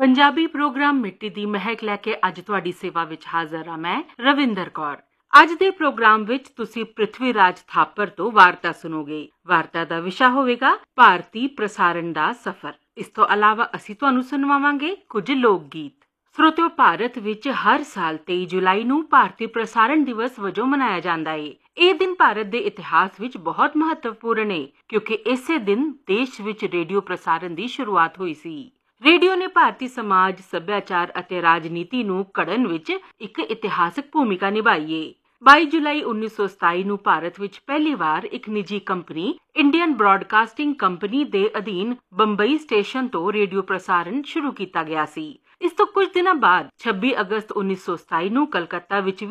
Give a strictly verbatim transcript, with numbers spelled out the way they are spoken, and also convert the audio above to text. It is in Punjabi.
ਪੰਜਾਬੀ ਪ੍ਰੋਗਰਾਮ ਮਿੱਟੀ ਦੀ ਮਹਿਕ ਲੈ ਕੇ ਅੱਜ ਤੁਹਾਡੀ ਸੇਵਾ ਵਿੱਚ ਹਾਜ਼ਰ ਹਾਂ ਮੈਂ ਰਵਿੰਦਰ ਕੌਰ। ਅੱਜ ਦੇ ਪ੍ਰੋਗਰਾਮ ਵਿੱਚ ਤੁਸੀਂ ਪ੍ਰਿਥਵੀ ਰਾਜ ਥਾਪਰ ਤੋਂ ਵਾਰਤਾ ਸੁਣੋਗੇ। ਵਾਰਤਾ ਦਾ ਵਿਸ਼ਾ ਹੋਵੇਗਾ ਭਾਰਤੀ ਪ੍ਰਸਾਰਣ ਦਾ ਸਫ਼ਰ। ਇਸ ਤੋਂ ਇਲਾਵਾ ਅਸੀਂ ਤੁਹਾਨੂੰ ਸੁਣਵਾਵਾਂਗੇ ਕੁਝ ਲੋਕ ਗੀਤ। ਸਰੋਤਿਓ, ਭਾਰਤ ਵਿੱਚ ਹਰ ਸਾਲ ਤੇਈ ਜੁਲਾਈ ਨੂੰ ਭਾਰਤੀ ਪ੍ਰਸਾਰਣ ਦਿਵਸ ਵਜੋਂ ਮਨਾਇਆ ਜਾਂਦਾ ਹੈ। ਇਹ ਦਿਨ ਭਾਰਤ ਦੇ ਇਤਿਹਾਸ ਵਿੱਚ ਬਹੁਤ ਮਹੱਤਵਪੂਰਨ ਹੈ ਕਿਉਂਕਿ ਇਸੇ ਦਿਨ ਦੇਸ਼ ਵਿੱਚ ਰੇਡੀਓ ਪ੍ਰਸਾਰਣ ਦੀ ਸ਼ੁਰੂਆਤ ਹੋਈ ਸੀ। ਰੇਡੀਓ ਨੇ ਭਾਰਤੀ ਸਮਾਜ, ਸੱਭਿਆਚਾਰ ਅਤੇ ਰਾਜਨੀਤੀ ਨੂੰ ਘੜਨ ਵਿੱਚ ਇੱਕ ਇਤਿਹਾਸਕ ਭੂਮਿਕਾ ਨਿਭਾਈ ਹੈ। ਬਾਈ ਜੁਲਾਈ ਉੱਨੀ ਸੌ ਸਤਾਈ ਨੂੰ ਭਾਰਤ ਵਿੱਚ ਪਹਿਲੀ ਵਾਰ ਇੱਕ ਨਿੱਜੀ ਕੰਪਨੀ ਇੰਡੀਅਨ ਬ੍ਰਾਡਕਾਸਟਿੰਗ ਕੰਪਨੀ ਦੇ ਅਧੀਨ ਬੰਬਈ ਸਟੇਸ਼ਨ ਤੋਂ ਰੇਡੀਓ ਪ੍ਰਸਾਰਣ ਸ਼ੁਰੂ ਕੀਤਾ ਗਿਆ ਸੀ। ਇਸ ਤੋਂ ਕੁਝ ਦਿਨਾਂ ਬਾਅਦ ਛੱਬੀ ਅਗਸਤ ਉੱਨੀ ਸੌ ਸਤਾਈ ਨੂੰ ਕਲਕੱਤਾ ਵਿੱਚ